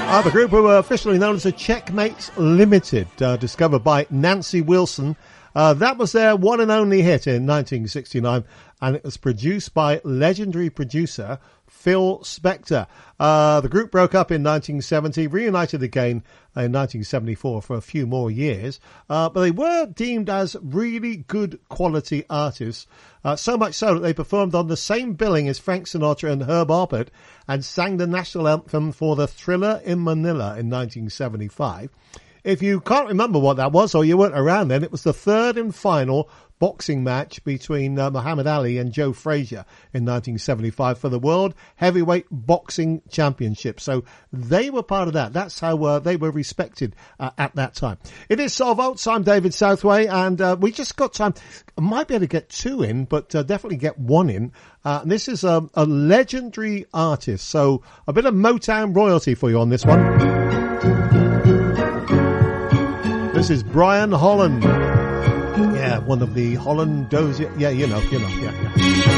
The group who were officially known as the Checkmates Limited, discovered by Nancy Wilson. That was their one and only hit in 1969, and it was produced by legendary producer Phil Spector. The group broke up in 1970, reunited again in 1974 for a few more years, but they were deemed as really good quality artists, so much so that they performed on the same billing as Frank Sinatra and Herb Alpert and sang the national anthem for the Thriller in Manila in 1975. If you can't remember what that was, or you weren't around then, it was the third and final boxing match between Muhammad Ali and Joe Frazier in 1975 for the World Heavyweight Boxing Championship. So they were part of that. That's how they were respected at that time. It is Soul Vaults. I'm David Southway, and we just got time. I might be able to get two in, but definitely get one in. This is a legendary artist, so a bit of Motown royalty for you on this one. This is Brian Holland. Yeah, one of the Holland Dozier. Yeah, you know, yeah.